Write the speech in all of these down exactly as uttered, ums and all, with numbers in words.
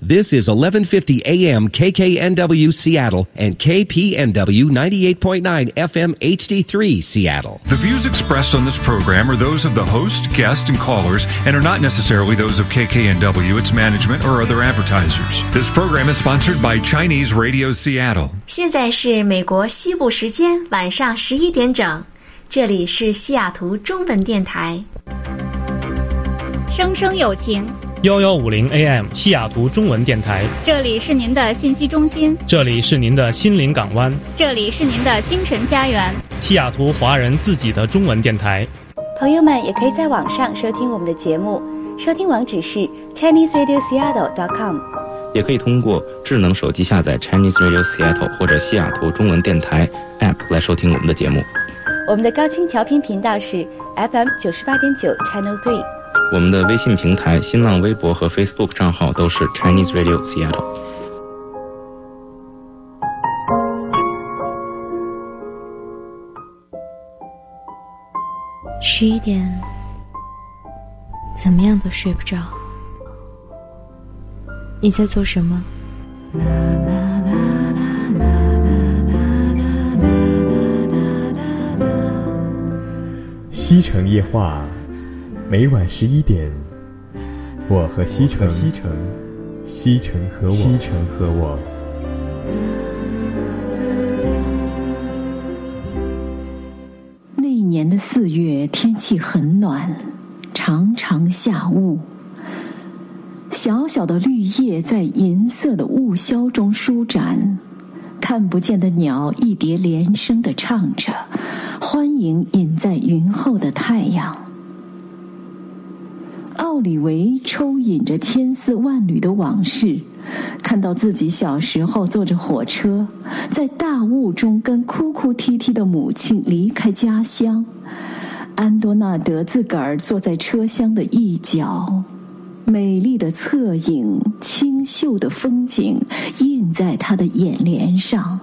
This is eleven fifty A M K K N W Seattle and K P N W ninety-eight point nine F M H D three Seattle. The views expressed on this program are those of the host, guests, and callers and are not necessarily those of K K N W, its management, or other advertisers. This program is sponsored by Chinese Radio Seattle. 现在是美国西部时间晚上十一点整，这里是西雅图中文电台。 生生有情一一五零 A M 西雅图中文电台， 这里是您的信息中心， 这里是您的心灵港湾， 这里是您的精神家园， 西雅图华人自己的中文电台。 朋友们也可以在网上收听我们的节目，收听网址是 Chinese Radio Seattle dot com， 也可以通过智能手机下载 Chinese Radio Seattle 或者西雅图中文电台 App 来收听我们的节目。 我们的高清调频频道是 F M 九十八点九 Channel 三。 我们的微信平台、新浪微博和 Facebook 账号都是 Chinese Radio Seattle。 十一点，怎么样都睡不着。你在做什么？ 西城夜话。每晚十一点，我和西城，西城，西城和我，西城和我。 那一年的四月，天气很暖，常常下雾。小小的绿叶在银色的雾霄中舒展，看不见的鸟一叠连声地唱着，欢迎隐在云后的太阳。奥里维抽饮着千丝万缕的往事，看到自己小时候坐着火车，在大雾中跟哭哭啼啼的母亲离开家乡。安多纳德自个儿坐在车厢的一角，美丽的侧影，清秀的风景映在他的眼帘上，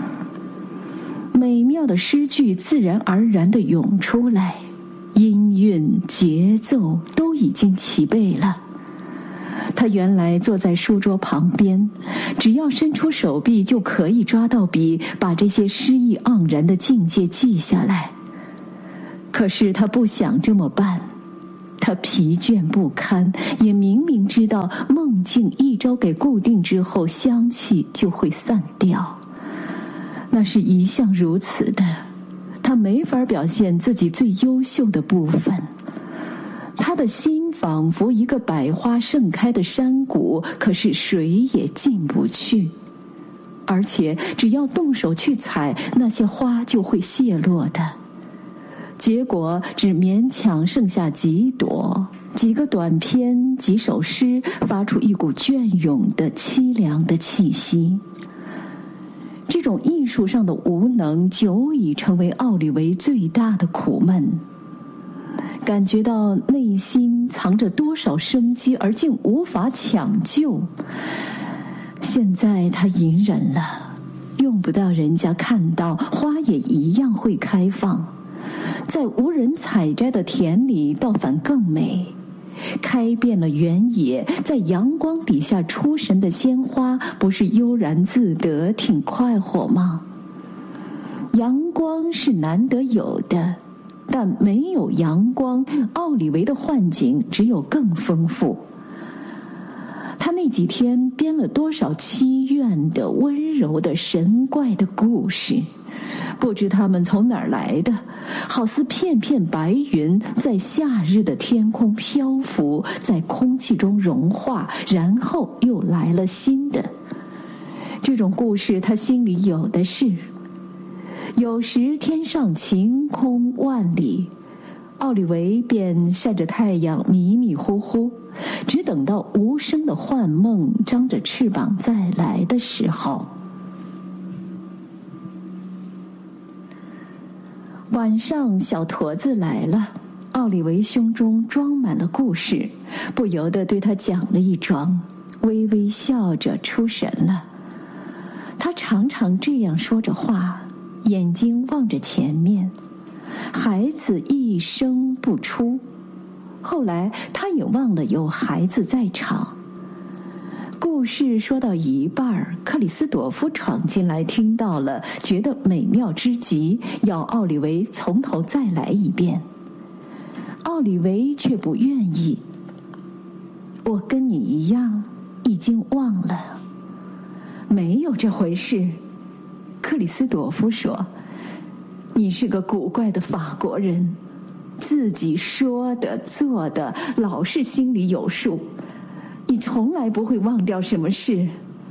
美妙的诗句自然而然地涌出来，音韵节奏都已经齐备了。他原来坐在书桌旁边，只要伸出手臂就可以抓到笔，把这些诗意盎然的境界记下来。可是他不想这么办，他疲倦不堪，也明明知道梦境一朝给固定之后，香气就会散掉，那是一向如此的。他没法表现自己最优秀的部分，他的心仿佛一个百花盛开的山谷，可是谁也进不去，而且只要动手去采，那些花就会谢落的。结果只勉强剩下几朵，几个短篇，几首诗，发出一股隽永的凄凉的气息。这种艺术上的无能久已成为奥里维最大的苦闷，感觉到内心藏着多少生机而竟无法抢救。现在他隐忍了，用不到人家看到，花也一样会开放，在无人采摘的田里倒反更美。开遍了原野，在阳光底下出神的鲜花，不是悠然自得挺快活吗？阳光是难得有的，但没有阳光，奥里维的幻景只有更丰富。他那几天编了多少凄怨的、温柔的、神怪的故事，不知他们从哪儿来的，好似片片白云在夏日的天空漂浮，在空气中融化，然后又来了新的。这种故事他心里有的是。有时天上晴空万里，奥里维便晒着太阳迷迷糊糊，只等到无声的幻梦张着翅膀再来的时候。晚上小驼子来了，奥里维胸中装满了故事，不由得对他讲了一桩，微微笑着出神了。他常常这样说着话，眼睛望着前面，孩子一声不出。后来他也忘了有孩子在场，故故事说到一半，克里斯朵夫闯进来，听到了，觉得美妙之极，要奥利维从头再来一遍。奥利维却不愿意。我跟你一样，已经忘了。没有这回事，克里斯朵夫说，你是个古怪的法国人，自己说的做的老是心里有数，你从来不会忘掉什么事。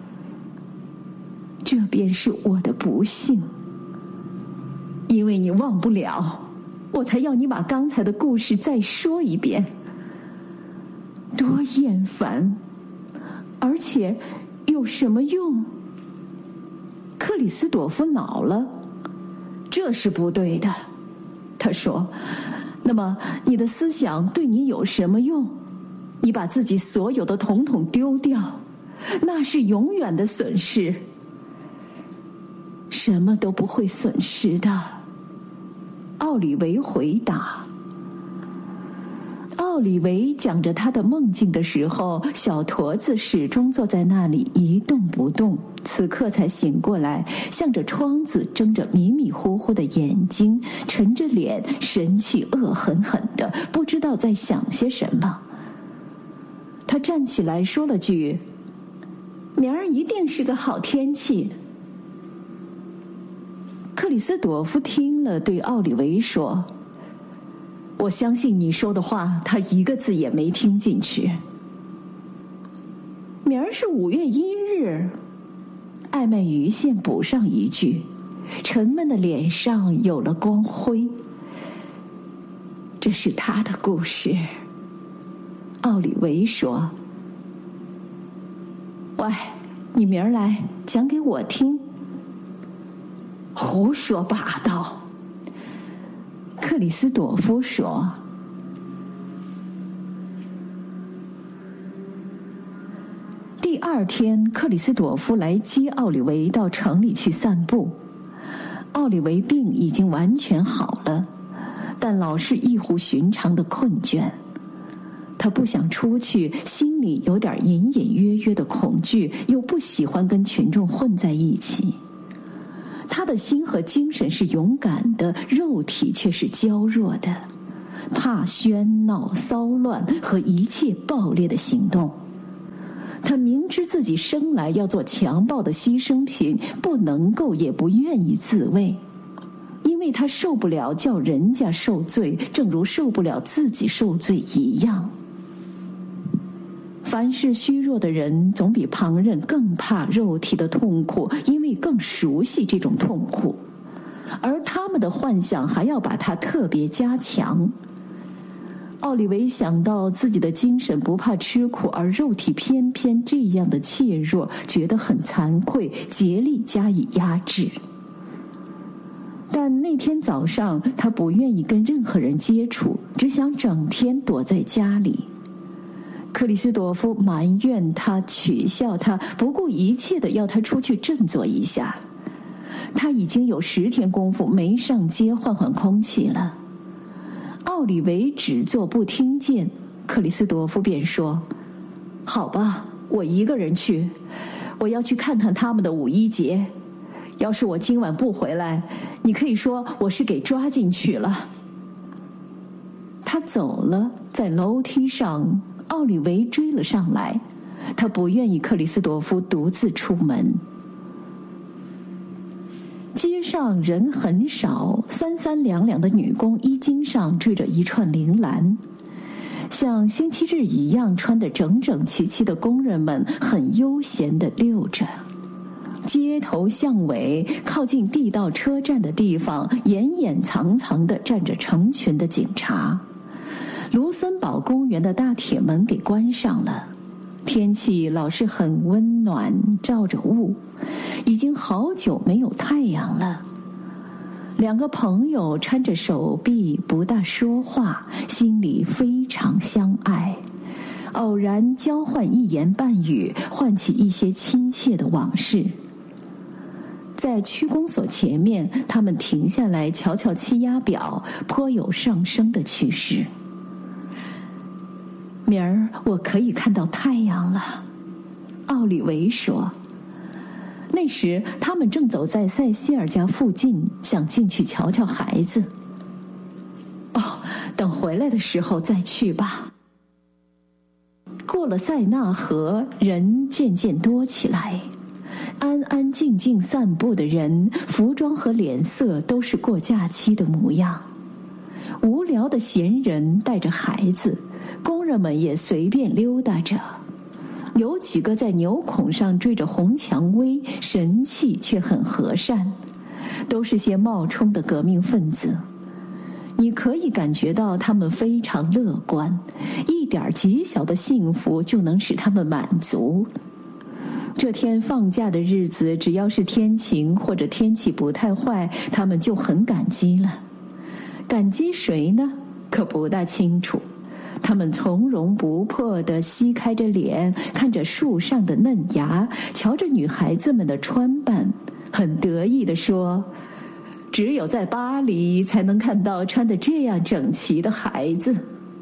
这便是我的不幸，因为你忘不了，我才要你把刚才的故事再说一遍。多厌烦，而且有什么用？克里斯朵夫恼了，这是不对的。他说，那么你的思想对你有什么用？你把自己所有的统统丢掉，那是永远的损失。什么都不会损失的，奥利维回答。奥利维讲着他的梦境的时候，小驼子始终坐在那里一动不动，此刻才醒过来，向着窗子睁着迷迷糊糊的眼睛，沉着脸，神气恶狠狠的，不知道在想些什么。他站起来说了句，明儿一定是个好天气。克里斯朵夫听了，对奥利维说，我相信你说的话，他一个字也没听进去。明儿是五月一日，艾曼鱼线补上一句，沉闷的脸上有了光辉。这是他的故事。奥利维说，喂，你明儿来讲给我听。胡说八道，克里斯朵夫说。第二天，克里斯朵夫来接奥利维到城里去散步。奥利维病已经完全好了，但老是异乎寻常的困倦。他不想出去，心里有点隐隐约约的恐惧，又不喜欢跟群众混在一起。他的心和精神是勇敢的，肉体却是娇弱的，怕喧闹骚乱和一切暴烈的行动。他明知自己生来要做强暴的牺牲品，不能够也不愿意自卫，因为他受不了叫人家受罪，正如受不了自己受罪一样。凡是虚弱的人，总比旁人更怕肉体的痛苦，因为更熟悉这种痛苦，而他们的幻想还要把它特别加强。奥利维想到自己的精神不怕吃苦，而肉体偏偏这样的怯弱，觉得很惭愧，竭力加以压制。但那天早上，他不愿意跟任何人接触，只想整天躲在家里。克里斯朵夫埋怨他，取笑他，不顾一切的要他出去振作一下。他已经有十天功夫没上街换换空气了。奥利维只做不听见，克里斯朵夫便说，好吧，我一个人去，我要去看看他们的五一节。要是我今晚不回来，你可以说我是给抓进去了。他走了，在楼梯上奥利维追了上来，他不愿意克里斯朵夫独自出门。街上人很少，三三两两的女工衣襟上缀着一串铃兰，像星期日一样穿得整整齐齐的工人们很悠闲地溜着。街头巷尾靠近地道车站的地方，掩掩藏藏地站着成群的警察。卢森堡公园的大铁门给关上了，天气老是很温暖，罩着雾，已经好久没有太阳了。两个朋友搀着手臂，不大说话，心里非常相爱，偶然交换一言半语，唤起一些亲切的往事。在区公所前面，他们停下来瞧瞧气压表，颇有上升的趋势。明儿我可以看到太阳了， 奥利维说。那时他们正走在塞西尔家附近，想进去瞧瞧孩子。哦，等回来的时候再去吧。过了塞纳河，人渐渐多起来，安安静静散步的人，服装和脸色都是过假期的模样。无聊的闲人带着孩子，工人们也随便溜达着。有几个在牛孔上追着红蔷薇，神气却很和善，都是些冒充的革命分子。你可以感觉到他们非常乐观，一点极小的幸福就能使他们满足。这天放假的日子，只要是天晴或者天气不太坏，他们就很感激了。感激谁呢？可不大清楚。他们从容不迫地吸开着脸，看着树上的嫩芽，瞧着女孩子们的穿扮，很得意地说：只有在巴黎才能看到穿得这样整齐的孩子。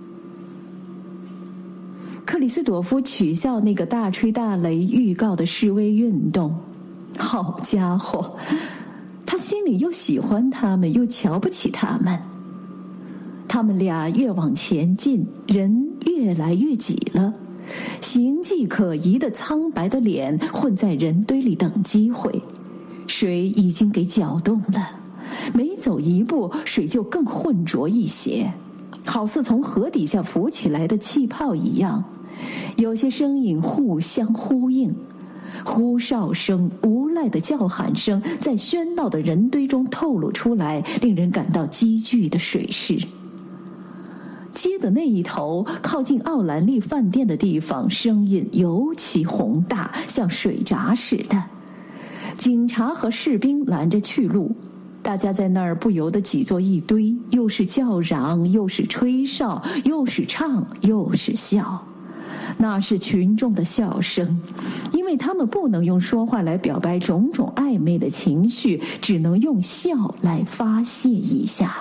克里斯朵夫取笑那个大吹大擂预告的示威运动。好家伙，他心里又喜欢他们，又瞧不起他们。他们俩越往前进，人越来越挤了，形迹可疑的苍白的脸混在人堆里等机会，水已经给搅动了，每走一步水就更浑浊一些，好似从河底下浮起来的气泡一样。有些声音互相呼应，呼哨声、无赖的叫喊声在喧闹的人堆中透露出来，令人感到积聚的水势。街的那一头，靠近奥兰利饭店的地方，声音尤其宏大，像水闸似的。警察和士兵拦着去路，大家在那儿不由得挤作一堆，又是叫嚷，又是吹哨，又是唱，又是笑。那是群众的笑声，因为他们不能用说话来表白种种暧昧的情绪，只能用笑来发泄一下。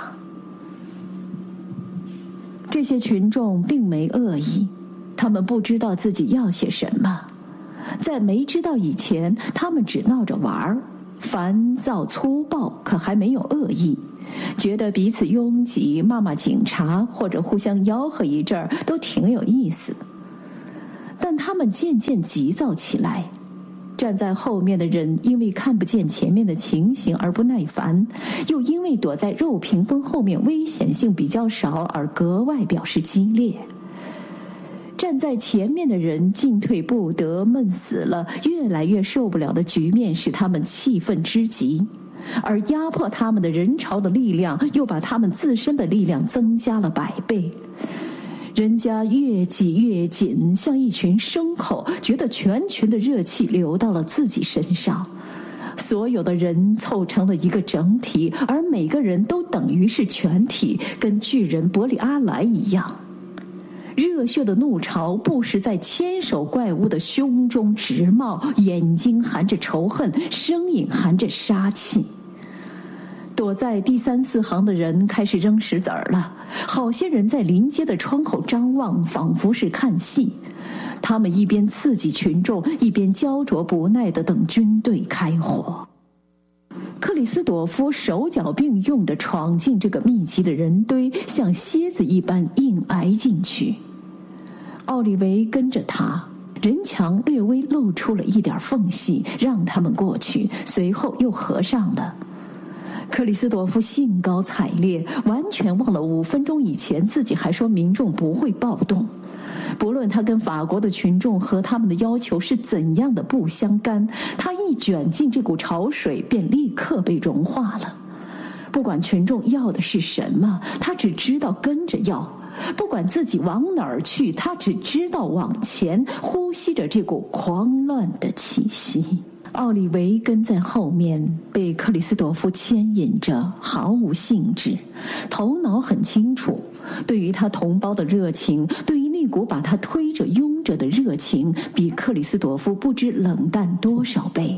这些群众并没恶意，他们不知道自己要些什么，在没知道以前，他们只闹着玩儿，烦躁粗暴，可还没有恶意，觉得彼此拥挤，骂骂警察，或者互相吆喝一阵儿，都挺有意思。但他们渐渐急躁起来，站在后面的人因为看不见前面的情形而不耐烦，又因为躲在肉屏风后面危险性比较少而格外表示激烈。站在前面的人进退不得，闷死了，越来越受不了的局面使他们气愤之极，而压迫他们的人潮的力量又把他们自身的力量增加了百倍。人家越挤越紧，像一群牲口，觉得全群的热气流到了自己身上，所有的人凑成了一个整体，而每个人都等于是全体，跟巨人伯里阿莱一样。热血的怒潮不时在千手怪物的胸中直冒，眼睛含着仇恨，声音含着杀气。躲在第三四行的人开始扔石子儿了，好些人在临街的窗口张望，仿佛是看戏。他们一边刺激群众，一边焦灼不耐地等军队开火。克里斯朵夫手脚并用地闯进这个密集的人堆，像蝎子一般硬挨进去。奥利维跟着他，人墙略微露出了一点缝隙，让他们过去，随后又合上了。克里斯朵夫兴高采烈，完全忘了五分钟以前自己还说民众不会暴动。不论他跟法国的群众和他们的要求是怎样的不相干，他一卷进这股潮水便立刻被融化了。不管群众要的是什么，他只知道跟着要；不管自己往哪儿去，他只知道往前，呼吸着这股狂乱的气息。奥利维跟在后面，被克里斯朵夫牵引着，毫无兴致，头脑很清楚，对于他同胞的热情，对于那股把他推着拥着的热情，比克里斯朵夫不知冷淡多少倍。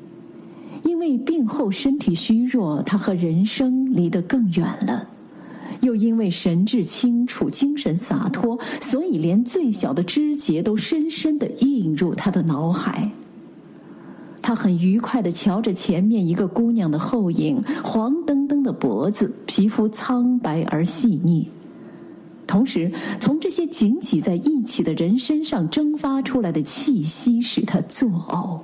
因为病后身体虚弱，他和人生离得更远了。 又因为神志清楚、精神洒脱，所以连最小的枝节都深深地印入他的脑海。他很愉快地瞧着前面一个姑娘的后影，黄澄澄的脖子，皮肤苍白而细腻。同时，从这些紧挤在一起的人身上蒸发出来的气息使他作呕。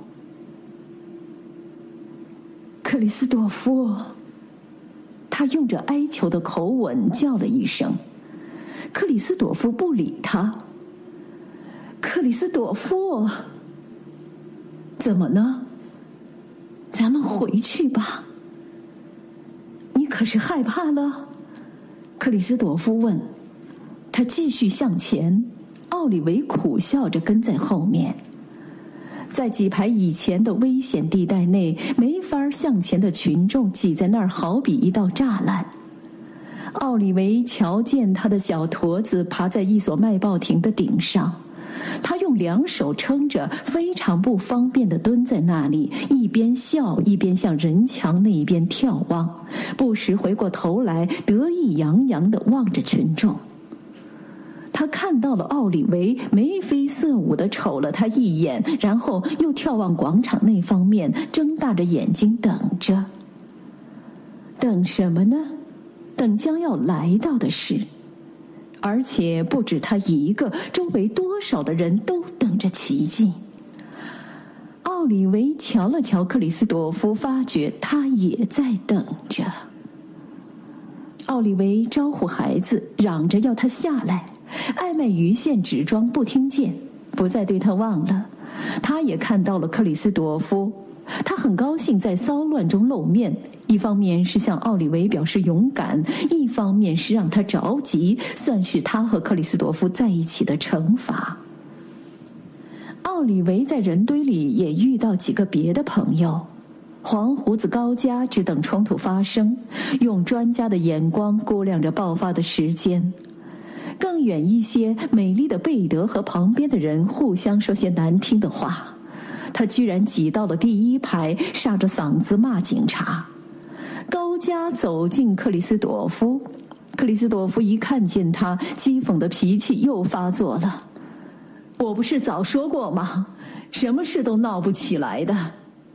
克里斯朵夫，他用着哀求的口吻叫了一声。克里斯朵夫不理他。克里斯朵夫，怎么呢？咱们回去吧。你可是害怕了？克里斯朵夫问。他继续向前，奥里维苦笑着跟在后面。在几排以前的危险地带内，没法向前的群众挤在那儿，好比一道栅栏。奥里维瞧见他的小驼子爬在一所卖报亭的顶上，他用两手撑着，非常不方便地蹲在那里，一边笑一边向人墙那一边眺望，不时回过头来，得意洋洋地望着群众。他看到了奥里维，眉飞色舞地瞅了他一眼，然后又眺望广场那方面，睁大着眼睛等着。等什么呢？等将要来到的事。而且不止他一个，周围多少的人都等着奇迹。奥里维瞧了瞧克里斯朵夫，发觉他也在等着。奥里维招呼孩子，嚷着要他下来。艾麦鱼线只装不听见，不再对他望了。他也看到了克里斯朵夫，他很高兴在骚乱中露面，一方面是向奥里维表示勇敢，一方面是让他着急，算是他和克里斯朵夫在一起的惩罚。奥里维在人堆里也遇到几个别的朋友，黄胡子高加只等冲突发生，用专家的眼光估量着爆发的时间。更远一些，美丽的贝德和旁边的人互相说些难听的话。他居然挤到了第一排，沙着嗓子骂警察。高加走进克里斯朵夫，克里斯朵夫一看见他，讥讽的脾气又发作了。我不是早说过吗？什么事都闹不起来的。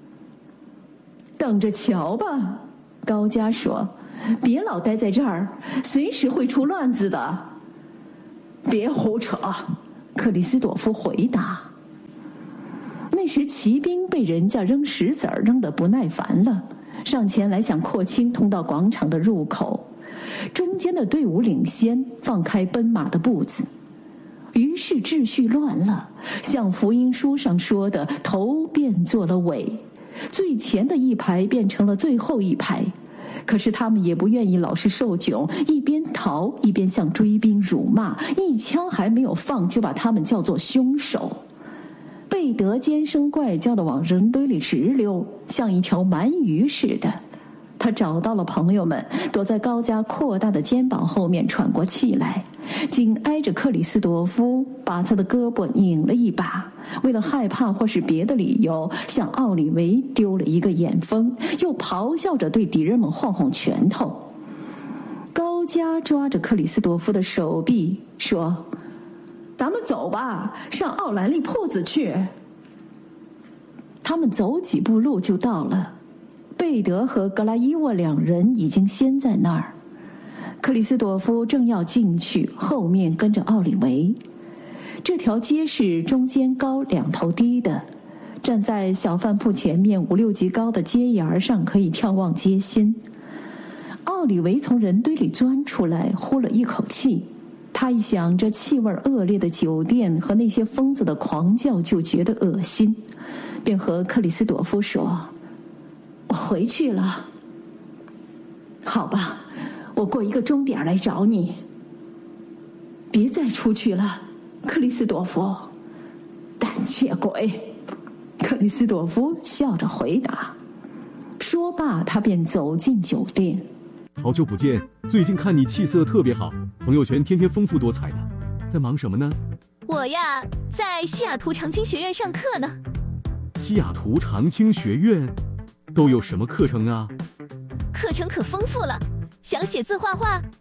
等着瞧吧，高加说，别老待在这儿，随时会出乱子的。别胡扯，克里斯朵夫回答。那时骑兵被人家扔石子儿扔得不耐烦了，上前来想扩清通到广场的入口。中间的队伍领先，放开奔马的步子，于是秩序乱了，像福音书上说的，头变作了尾，最前的一排变成了最后一排。可是他们也不愿意老是受窘，一边逃一边向追兵辱骂，一枪还没有放就把他们叫做凶手。贝德尖声怪叫地往人堆里直溜，像一条鳗鱼似的。他找到了朋友们，躲在高加扩大的肩膀后面喘过气来，紧挨着克里斯朵夫，把他的胳膊拧了一把，为了害怕或是别的理由，向奥里维丢了一个眼风，又咆哮着对敌人们晃晃拳头。高加抓着克里斯朵夫的手臂说，咱们走吧，上奥兰利铺子去。他们走几步路就到了，贝德和格拉伊沃两人已经先在那儿。克里斯朵夫正要进去，后面跟着奥里维。这条街是中间高两头低的，站在小饭铺前面五六级高的街沿上，可以眺望街心。奥里维从人堆里钻出来，呼了一口气。他一想着气味恶劣的酒店和那些疯子的狂叫，就觉得恶心，便和克里斯朵夫说，我回去了。好吧，我过一个钟点来找你。别再出去了，克里斯朵夫。胆怯鬼，克里斯朵夫笑着回答。说罢，他便走进酒店。 好久不见，最近看你气色特别好，朋友圈天天丰富多彩的，在忙什么呢？ 我呀，在西雅图长青学院上课呢。 西雅图长青学院都有什么课程啊？ 课程可丰富了，想写字画画，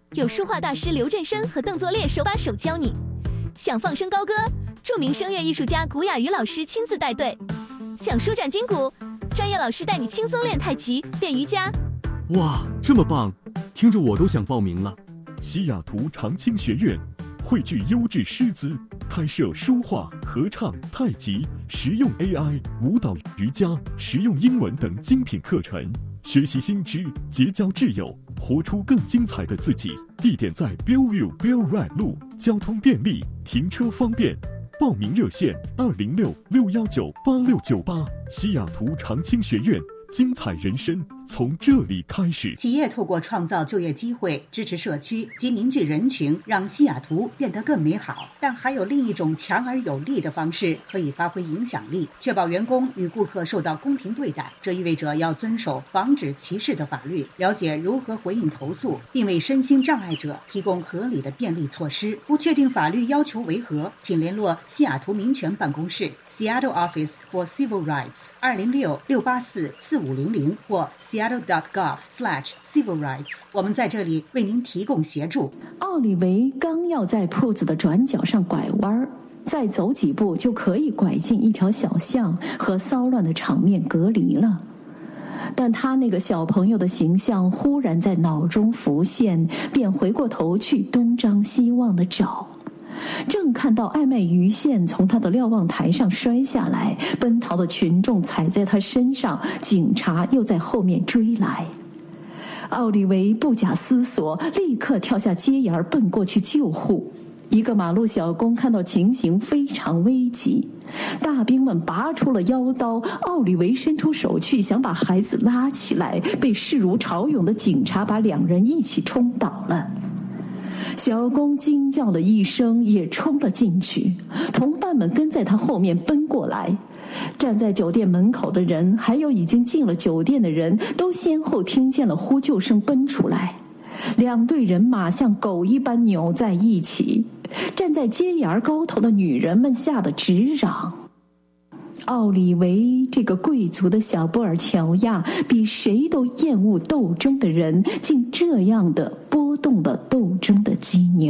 有书画大师刘振声和邓作烈手把手教你。想放声高歌，著名声乐艺术家古雅瑜老师亲自带队。想舒展筋骨，专业老师带你轻松练太极、练瑜伽。 哇，这么棒，听着我都想报名了。西雅图长青学院汇聚优质师资，开设书画、合唱、太极、实用 A I、舞蹈、瑜伽、实用英文等精品课程，学习新知，结交挚友，活出更精彩的自己。地点在 Bellevue Bell Ride 路，交通便利，停车方便。报名热线二零六六幺九八六九八。西雅图长青学院，精彩人生从这里开始。 企业透过创造就业机会，支持社区及凝聚人群，让西雅图变得更美好。但还有另一种强而有力的方式可以发挥影响力，确保员工与顾客受到公平对待。这意味着要遵守防止歧视的法律，了解如何回应投诉，并为身心障碍者提供合理的便利措施。不确定法律要求为何，请联络西雅图民权办公室 Seattle Office for Civil Rights 二零六六八四四五零零或 seattle dot gov slash civil rights。 我们在这里为您提供协助。 奥利维刚要在铺子的转角上拐弯，再走几步就可以拐进一条小巷，和骚乱的场面隔离了。但他那个小朋友的形象忽然在脑中浮现，便回过头去东张西望地找。正看到艾麦鱼线从他的瞭望台上摔下来，奔逃的群众踩在他身上，警察又在后面追来。奥利维不假思索，立刻跳下街沿奔过去救护。一个马路小工看到情形非常危急，大兵们拔出了腰刀，奥利维伸出手去想把孩子拉起来，被势如潮涌的警察把两人一起冲倒了。小工惊叫了一声，也冲了进去，同伴们跟在他后面奔过来。站在酒店门口的人，还有已经进了酒店的人，都先后听见了呼救声奔出来。两队人马像狗一般扭在一起，站在街沿高头的女人们吓得直嚷。奥利维这个贵族的小布尔乔亚，比谁都厌恶斗争的人，竟这样的拨动了斗争的机钮。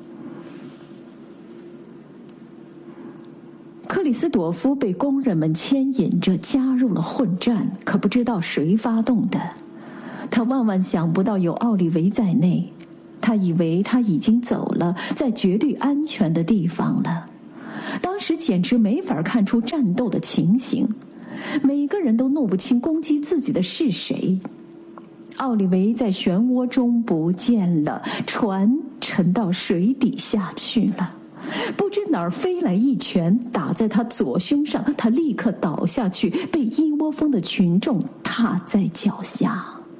克里斯朵夫被工人们牵引着加入了混战，可不知道谁发动的。他万万想不到有奥利维在内，他以为他已经走了，在绝对安全的地方了。当时简直没法看出战斗的情形，每个人都弄不清攻击自己的是谁。奥利维在漩涡中不见了，船沉到水底下去了。不知哪儿飞来一拳，打在他左胸上，他立刻倒下去，被一窝蜂的群众踏在脚下。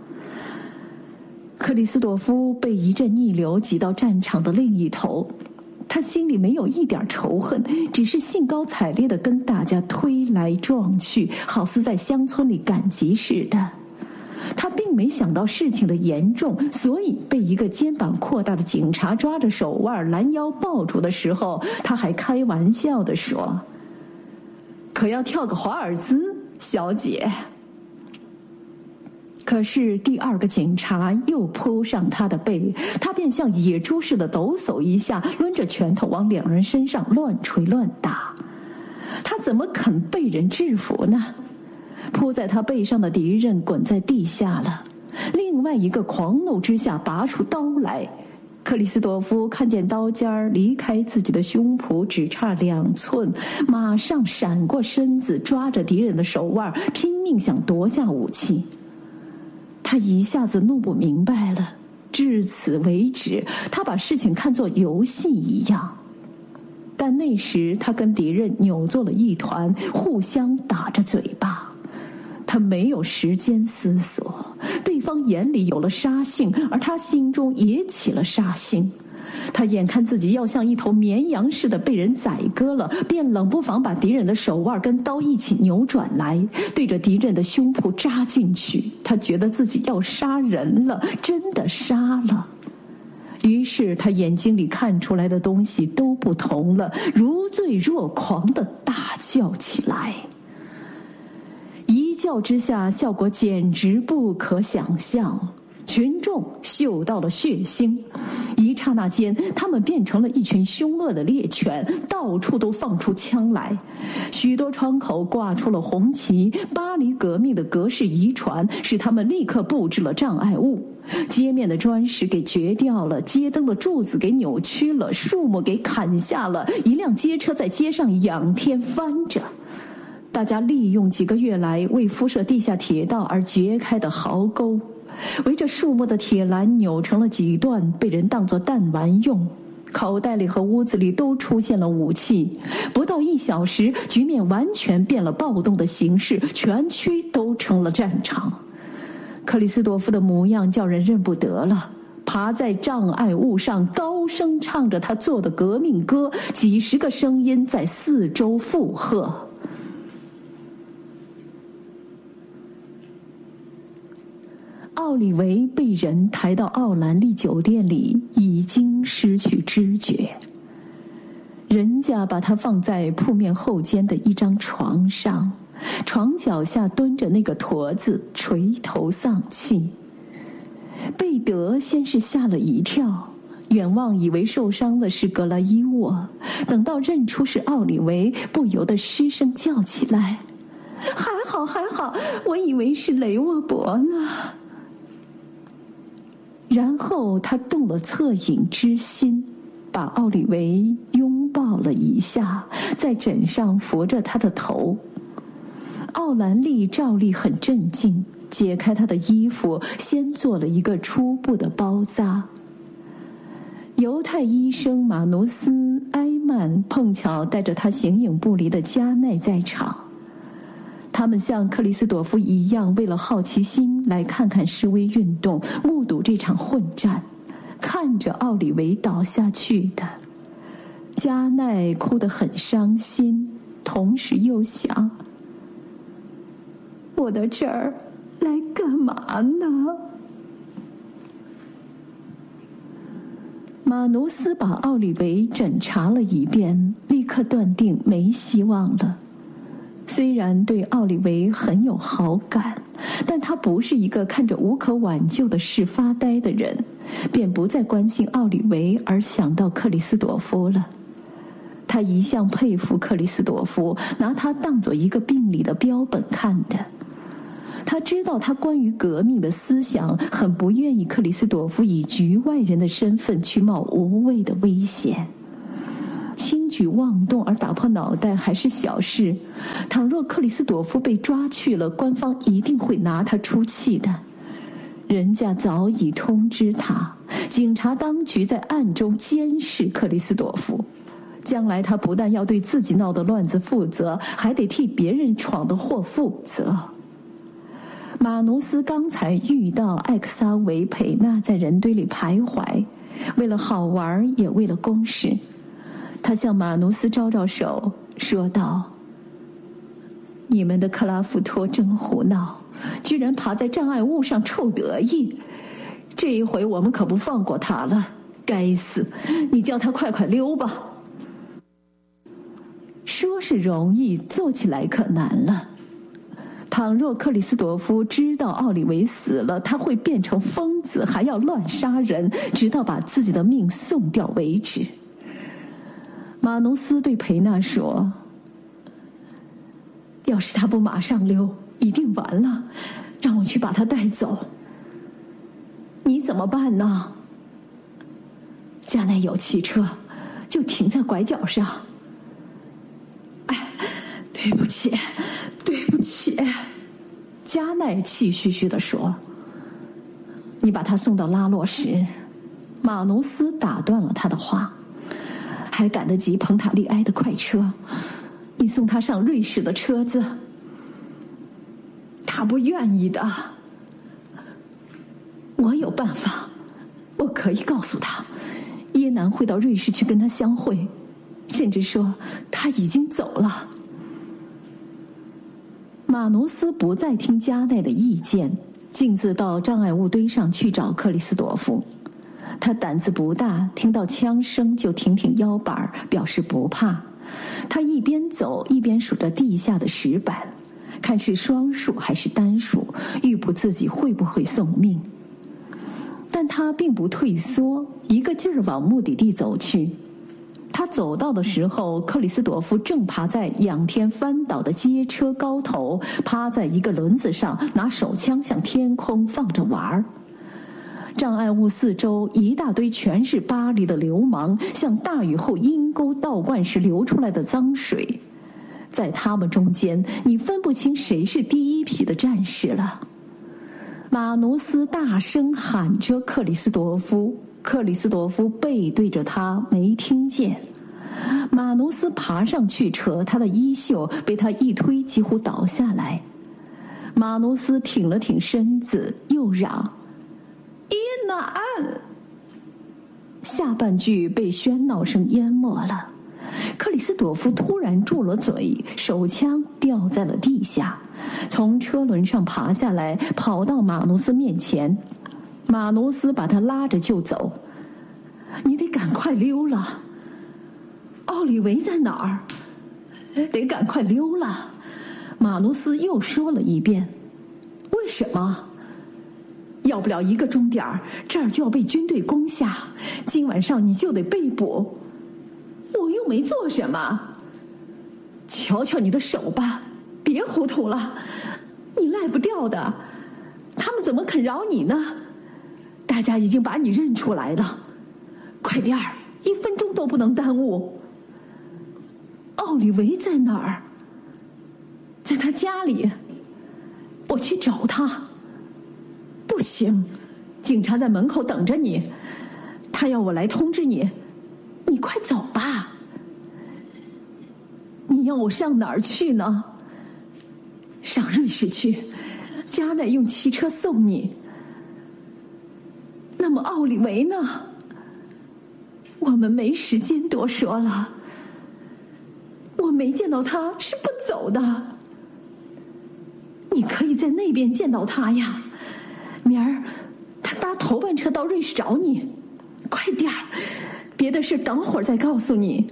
克里斯朵夫被一阵逆流挤到战场的另一头，他心里没有一点仇恨，只是兴高采烈地跟大家推来撞去，好似在乡村里赶集似的。他并没想到事情的严重，所以被一个肩膀扩大的警察抓着手腕拦腰抱住的时候，他还开玩笑地说：“可要跳个华尔兹，小姐。”可是第二个警察又扑上他的背，他便像野猪似的抖擞一下，抡着拳头往两人身上乱捶乱打。他怎么肯被人制服呢？扑在他背上的敌人滚在地下了，另外一个狂怒之下拔出刀来。克里斯朵夫看见刀尖离开自己的胸脯只差两寸，马上闪过身子，抓着敌人的手腕，拼命想夺下武器。他一下子弄不明白了，至此为止，他把事情看作游戏一样。但那时他跟敌人扭作了一团，互相打着嘴巴。他没有时间思索，对方眼里有了杀性，而他心中也起了杀心。他眼看自己要像一头绵羊似的被人宰割了，便冷不防把敌人的手腕跟刀一起扭转来，对着敌人的胸脯扎进去。他觉得自己要杀人了，真的杀了。于是他眼睛里看出来的东西都不同了，如醉若狂地大叫起来。一叫之下，效果简直不可想象。 群众嗅到了血腥，一刹那间，他们变成了一群凶恶的猎犬，到处都放出枪来。许多窗口挂出了红旗，巴黎革命的格式遗传使他们立刻布置了障碍物。街面的砖石给掘掉了，街灯的柱子给扭曲了，树木给砍下了，一辆街车在街上仰天翻着。大家利用几个月来为铺设地下铁道而掘开的壕沟，围着树木的铁栏扭成了几段，被人当作弹丸用。口袋里和屋子里都出现了武器。不到一小时，局面完全变了暴动的形式，全区都成了战场。克里斯朵夫的模样叫人认不得了，爬在障碍物上，高声唱着他做的革命歌，几十个声音在四周附和。奥利维被人抬到奥兰利酒店里，已经失去知觉。人家把他放在铺面后间的一张床上，床脚下蹲着那个驼子，垂头丧气。贝德先是吓了一跳，远望以为受伤的是格拉伊沃，等到认出是奥利维，不由得失声叫起来：“还好还好，我以为是雷沃伯呢。”然后他动了恻隐之心，把奥利维拥抱了一下，在枕上扶着他的头。奥兰利照例很镇静，解开他的衣服，先做了一个初步的包扎。犹太医生马努斯·埃曼碰巧带着他形影不离的加奈在场。他们像克里斯朵夫一样，为了好奇心来看看示威运动，目睹这场混战，看着奥利维倒下去的。加奈哭得很伤心，同时又想：我到这儿来干嘛呢？马努斯把奥利维诊查了一遍，立刻断定没希望了。虽然对奥利维很有好感，但他不是一个看着无可挽救的事发呆的人，便不再关心奥利维，而想到克里斯朵夫了。他一向佩服克里斯朵夫，拿他当作一个病理的标本看的。他知道他关于革命的思想，很不愿意克里斯朵夫以局外人的身份去冒无谓的危险。轻举妄动而打破脑袋还是小事，倘若克里斯朵夫被抓去了，官方一定会拿他出气的。人家早已通知他，警察当局在暗中监视克里斯朵夫，将来他不但要对自己闹的乱子负责，还得替别人闯的祸负责。马努斯刚才遇到艾克萨维佩纳在人堆里徘徊，为了好玩也为了公事，他向马努斯招招手，说道：“你们的克拉夫托真胡闹，居然爬在障碍物上臭得意。这一回我们可不放过他了，该死！你叫他快快溜吧。”说是容易，做起来可难了。倘若克里斯朵夫知道奥利维死了，他会变成疯子，还要乱杀人，直到把自己的命送掉为止。马努斯对培纳说：“要是他不马上溜，一定完了，让我去把他带走。”你怎么办呢？家内有汽车，就停在拐角上。哎，对不起，对不起。加奈气吁吁地说：“你把他送到拉洛什。”马努斯打断了他的话：“还赶得及蓬塔利埃的快车，你送他上瑞士的车子。”他不愿意的。我有办法，我可以告诉他，耶南会到瑞士去跟他相会，甚至说他已经走了。马努斯不再听加奈的意见，径自到障碍物堆上去找克里斯朵夫。他胆子不大，听到枪声就挺挺腰板，表示不怕。他一边走一边数着地下的石板，看是双数还是单数，预卜自己会不会送命。 但他并不退缩，一个劲儿往目的地走去。他走到的时候，克里斯朵夫正爬在仰天翻倒的街车高头，趴在一个轮子上，拿手枪向天空放着玩儿。障碍物四周一大堆全是巴黎的流氓，像大雨后阴沟倒灌时流出来的脏水。在他们中间，你分不清谁是第一批的战士了。马努斯大声喊着克里斯朵夫，克里斯朵夫背对着他，没听见。马努斯爬上去扯他的衣袖，被他一推几乎倒下来。马努斯挺了挺身子，又嚷伊纳安。下半句被喧闹声淹没了。克里斯朵夫突然住了嘴，手枪掉在了地下，从车轮上爬下来，跑到马努斯面前。马努斯把他拉着就走。你得赶快溜了。奥利维在哪儿？得赶快溜了。马努斯又说了一遍。为什么？要不了一个钟点儿，这儿就要被军队攻下，今晚上你就得被捕。我又没做什么。瞧瞧你的手吧，别糊涂了，你赖不掉的。他们怎么肯饶你呢？大家已经把你认出来了。快点儿，一分钟都不能耽误。奥利维在哪儿？在他家里。我去找他。不行，警察在门口等着你，他要我来通知你。你快走吧。你要我上哪儿去呢？上瑞士去，加奈用汽车送你。那么奥利维呢？我们没时间多说了。我没见到他是不走的。你可以在那边见到他呀。明儿他搭头班车到瑞士找你。快点儿，别的事等会儿再告诉你。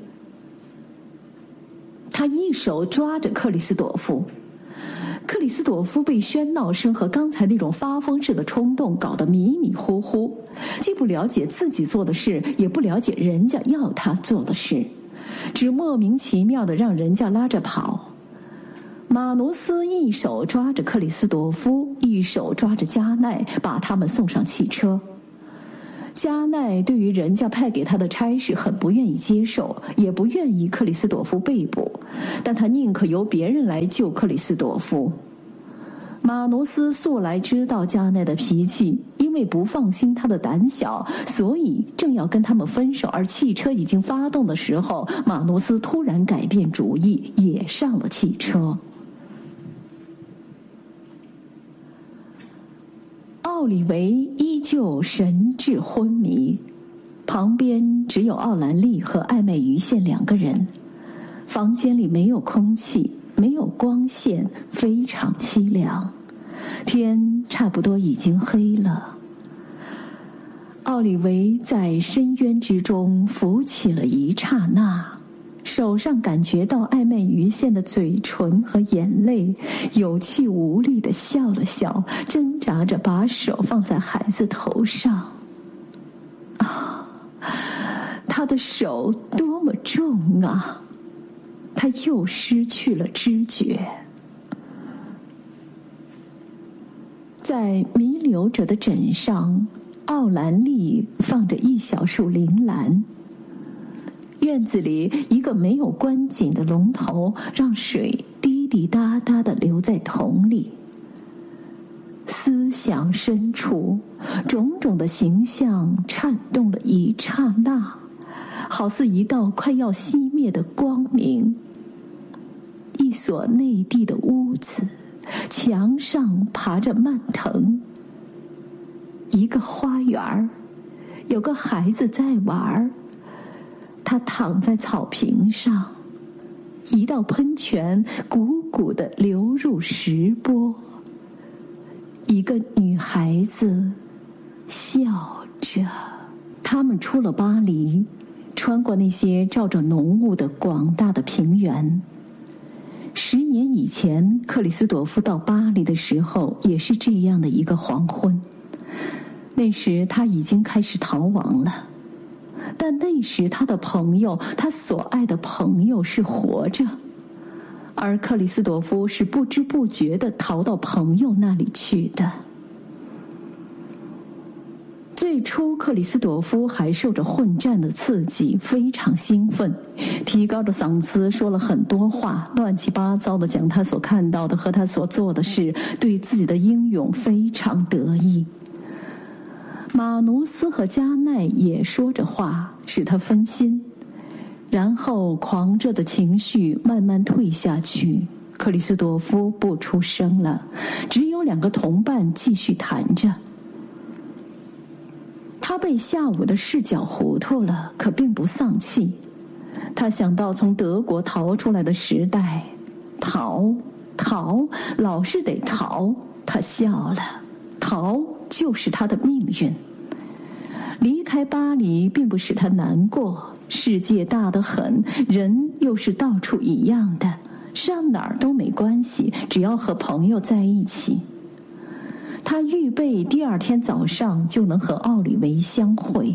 他一手抓着克里斯朵夫。克里斯朵夫被喧闹声和刚才那种发疯似的冲动搞得迷迷糊糊，既不了解自己做的事，也不了解人家要他做的事，只莫名其妙地让人家拉着跑。马努斯一手抓着克里斯朵夫，一手抓着加奈，把他们送上汽车。加奈对于人家派给他的差事很不愿意接受，也不愿意克里斯朵夫被捕，但他宁可由别人来救克里斯朵夫。马努斯素来知道加奈的脾气，因为不放心他的胆小，所以正要跟他们分手，而汽车已经发动的时候，马努斯突然改变主意，也上了汽车。奥利维依旧神志昏迷，旁边只有奥兰丽和艾美于线两个人。房间里没有空气，没有光线，非常凄凉。天差不多已经黑了。奥利维在深渊之中浮起了一刹那，手上感觉到暧昧鱼线的嘴唇和眼泪，有气无力地笑了笑，挣扎着把手放在孩子头上。啊，他的手多么重啊！他又失去了知觉。在弥留者的枕上，奥兰丽放着一小束铃兰。院子里一个没有关紧的龙头，让水滴滴答答地流在桶里。思想深处，种种的形象颤动了一刹那，好似一道快要熄灭的光明。一所内地的屋子，墙上爬着蔓藤。一个花园，有个孩子在玩，他躺在草坪上，一道喷泉汩汩地流入石钵。一个女孩子笑着。他们出了巴黎，穿过那些罩着浓雾的广大的平原。十年以前，克里斯朵夫到巴黎的时候，也是这样的一个黄昏。 那时他已经开始逃亡了，但那时他的朋友，他所爱的朋友是活着，而克里斯朵夫是不知不觉地逃到朋友那里去的。最初克里斯朵夫还受着混战的刺激，非常兴奋，提高着嗓子说了很多话，乱七八糟地讲他所看到的和他所做的事，对自己的英勇非常得意。马努斯和加奈也说着话，使他分心，然后狂热的情绪慢慢退下去。克里斯朵夫不出声了，只有两个同伴继续谈着。他被下午的事搅糊涂了，可并不丧气。他想到从德国逃出来的时代，逃逃老是得逃，他笑了，逃就是他的命运。离开巴黎并不使他难过，世界大得很，人又是到处一样的，上哪儿都没关系，只要和朋友在一起。他预备第二天早上就能和奥里维相会。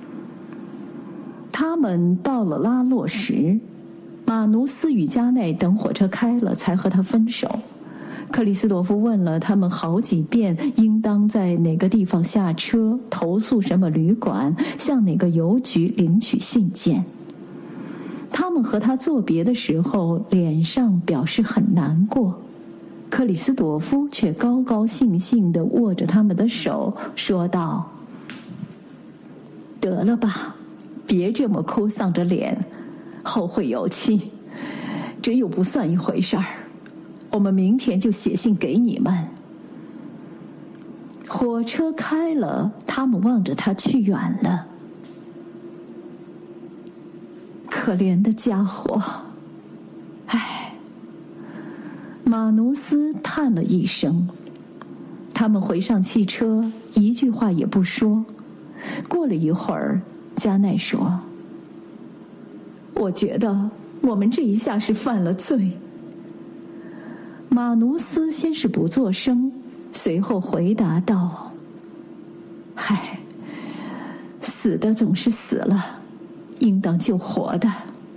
他们到了拉洛什，马努斯与加奈等火车开了才和他分手。克里斯朵夫问了他们好几遍，应当在哪个地方下车，投诉什么旅馆，向哪个邮局领取信件。他们和他作别的时候，脸上表示很难过。克里斯朵夫却高高兴兴地握着他们的手，说道：“得了吧，别这么哭丧着脸，后会有期，这又不算一回事儿。我们明天就写信给你们。”火车开了，他们望着他去远了。可怜的家伙，唉。马努斯叹了一声，他们回上汽车，一句话也不说。过了一会儿，加奈说：“我觉得我们这一下是犯了罪。”马努斯先是不作声，随后回答道：“嗨，死的总是死了，应当救活的。”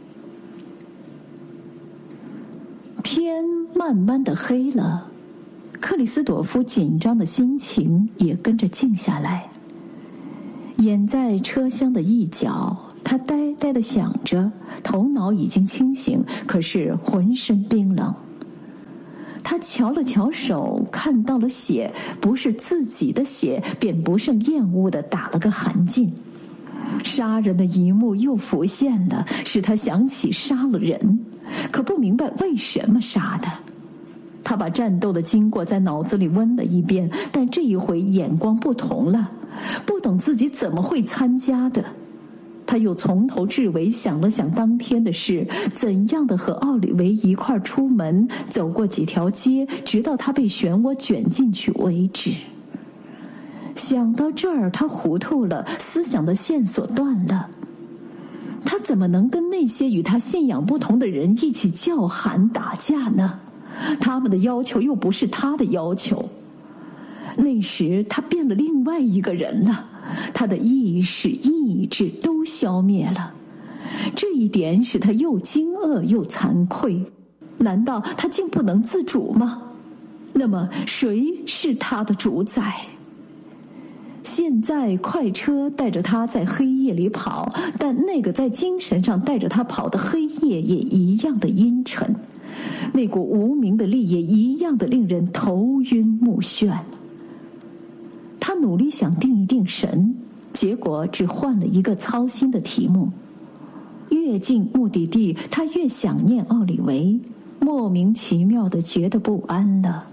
天慢慢的黑了，克里斯朵夫紧张的心情也跟着静下来。掩在车厢的一角，他呆呆地想着，头脑已经清醒，可是浑身冰冷。他瞧了瞧手，看到了血，不是自己的血，便不胜厌恶地打了个寒噤。杀人的一幕又浮现了，使他想起杀了人，可不明白为什么杀的。他把战斗的经过在脑子里温了一遍，但这一回眼光不同了，不懂自己怎么会参加的。他又从头至尾想了想当天的事，怎样的和奥里维一块出门，走过几条街，直到他被漩涡卷进去为止。想到这儿，他糊涂了，思想的线索断了。他怎么能跟那些与他信仰不同的人一起叫喊打架呢？他们的要求又不是他的要求。那时他变了另外一个人了，他的意识意志都消灭了。这一点使他又惊愕又惭愧。难道他竟不能自主吗？那么谁是他的主宰？现在快车带着他在黑夜里跑，但那个在精神上带着他跑的黑夜也一样的阴沉，那股无名的力也一样的令人头晕目眩。他努力想定一定神，结果只换了一个操心的题目。越近目的地，他越想念奥里维，莫名其妙地觉得不安了。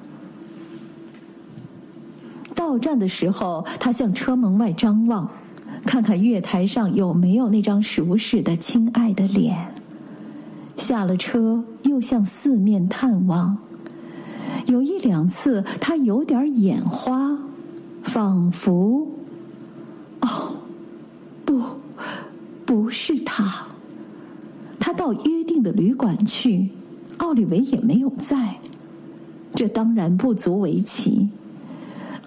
到站的时候，他向车门外张望，看看月台上有没有那张熟识的亲爱的脸。下了车，又向四面探望。有一两次，他有点眼花，仿佛……哦，不，不是他。他到约定的旅馆去，奥利维也没有在，这当然不足为奇。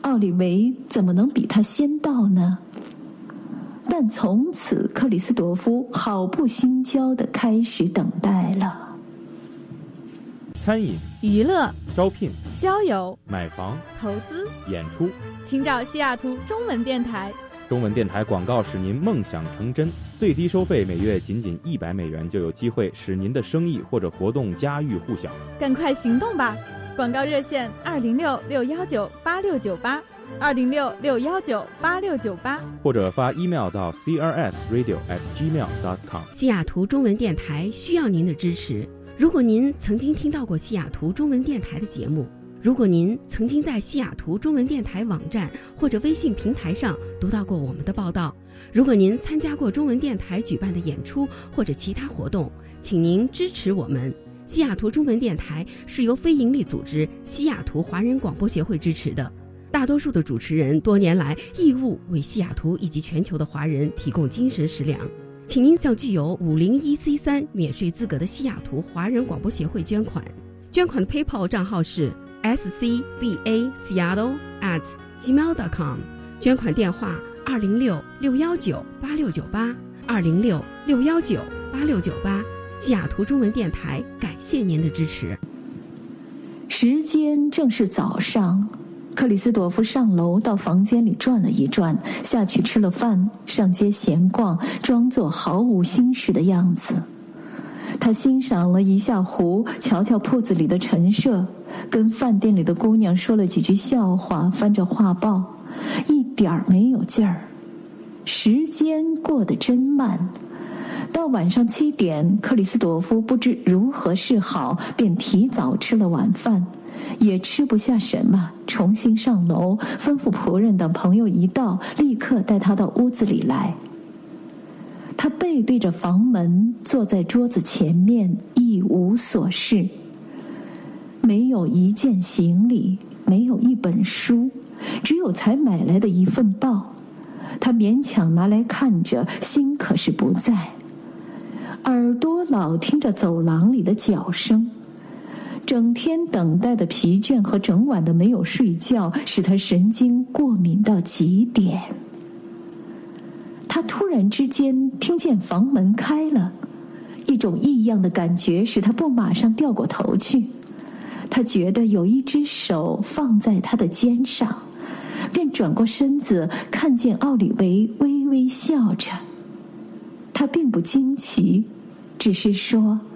奥利维怎么能比他先到呢？但从此，克里斯朵夫好不心焦地开始等待了。 餐饮、 娱乐、 招聘、 交友、 买房、 投资、 演出， 请找西雅图中文电台。 中文电台广告使您梦想成真，最低收费每月仅仅一百美元，就有机会使您的生意或者活动家喻户晓。 赶快行动吧！广告热线二零六六幺九八六九八。二零六六幺九八六九八， 或者发 email 到 c r s radio at gmail dot com。 西雅图中文电台需要您的支持。如果您曾经听到过西雅图中文电台的节目，如果您曾经在西雅图中文电台网站或者微信平台上读到过我们的报道，如果您参加过中文电台举办的演出或者其他活动，请您支持我们。西雅图中文电台是由非营利组织西雅图华人广播协会支持的。大多数的主持人多年来义务为西雅图以及全球的华人提供精神食粮，请您向具有五零一 C 三免税资格的西雅图华人广播协会捐款。捐款的 PayPal 账号是 s c b a seattle at gmail dot com， 捐款电话二零六六幺九八六九八二零六六幺九八六九八。西雅图中文电台感谢您的支持。 时间正是早上，克里斯朵夫上楼到房间里转了一转，下去吃了饭，上街闲逛，装作毫无心事的样子。他欣赏了一下湖，瞧瞧铺子里的陈设，跟饭店里的姑娘说了几句笑话，翻着画报，一点儿没有劲儿。时间过得真慢。到晚上七点，克里斯朵夫不知如何是好，便提早吃了晚饭，也吃不下什么，重新上楼，吩咐仆人等朋友一到，立刻带他到屋子里来。他背对着房门，坐在桌子前面，一无所事，没有一件行李，没有一本书，只有才买来的一份报。他勉强拿来看着，心可是不在，耳朵老听着走廊里的脚声。整天等待的疲倦和整晚的没有睡觉，使他神经过敏到极点。他突然之间听见房门开了，一种异样的感觉使他不马上掉过头去。他觉得有一只手放在他的肩上，便转过身子，看见奥利维微微笑着。他并不惊奇，只是说：